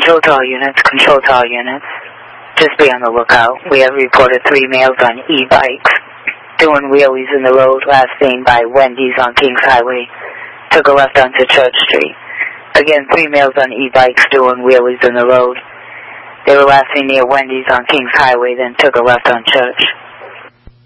Control to all units. Control to all units. Just be on the lookout. We have reported 3 males on e-bikes doing wheelies in the road, last seen by Wendy's on Kings Highway. Took a left onto Church Street. Again, 3 males on e-bikes doing wheelies in the road. They were last seen near Wendy's on Kings Highway, then took a left on Church.